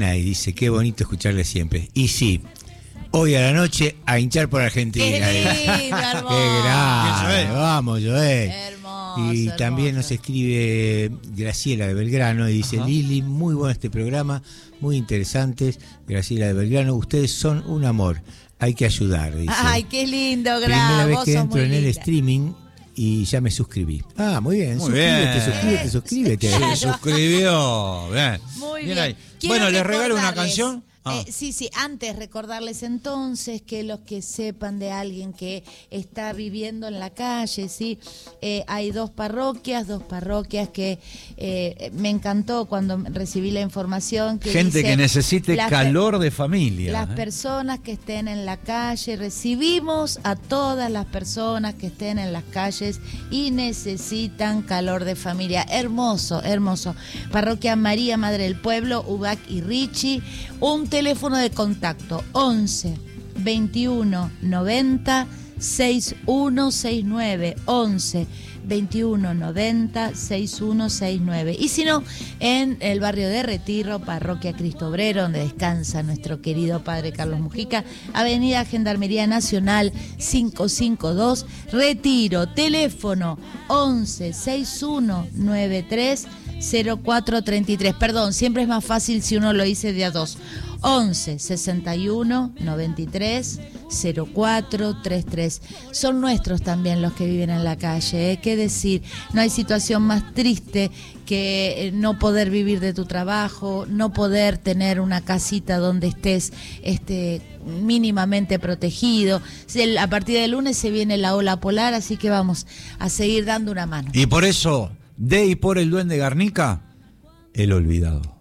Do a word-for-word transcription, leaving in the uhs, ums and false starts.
Y dice, qué bonito escucharle siempre. Y sí, hoy a la noche a hinchar por Argentina. Qué lindo, hermoso. Qué grande, vamos, Joel. Hermoso, Y hermoso. también nos escribe Graciela de Belgrano y dice, ajá, Lili, muy bueno este programa, muy interesantes. Graciela de Belgrano, ustedes son un amor, hay que ayudar, dice. Ay, qué lindo, gracias. Primera vez Vos que sos entro muy en el linda. streaming y ya me suscribí. Ah, muy bien, Muy suscríbete, bien. suscríbete, suscríbete. Claro. Se suscribió. Bien. Muy Bien bien. ahí. Quiero Bueno, ¿les regalo una recordarles, canción? Ah. Eh, sí, sí, antes recordarles entonces que los que sepan de alguien que está viviendo en la calle, sí, eh, hay dos parroquias, dos parroquias que eh, me encantó cuando recibí la información. Que Gente dice, que necesite las calor de familia. Las ¿eh? personas que estén en la calle, recibimos a todas las personas que estén en las calles y necesitan calor de familia. Hermoso, hermoso. Parroquia María Madre del Pueblo, Ubac y Richie. Un teléfono de contacto once veintiuno noventa sesenta y uno sesenta y nueve, once veintiuno noventa sesenta y uno sesenta y nueve. Y si no, en el barrio de Retiro, Parroquia Cristo Obrero, donde descansa nuestro querido padre Carlos Mujica, Avenida Gendarmería Nacional quinientos cincuenta y dos, Retiro, teléfono once sesenta y uno noventa y tres cero cuatro treinta y tres. Perdón, siempre es más fácil si uno lo dice de a dos. once sesenta y uno noventa y tres cero cuatro treinta y tres. Son nuestros también los que viven en la calle, ¿eh? ¿Qué decir? No hay situación más triste que no poder vivir de tu trabajo, no poder tener una casita donde estés este, mínimamente protegido. A partir del lunes se viene la ola polar, así que vamos a seguir dando una mano. Y por eso, de y por el Duende Garnica, El Olvidado.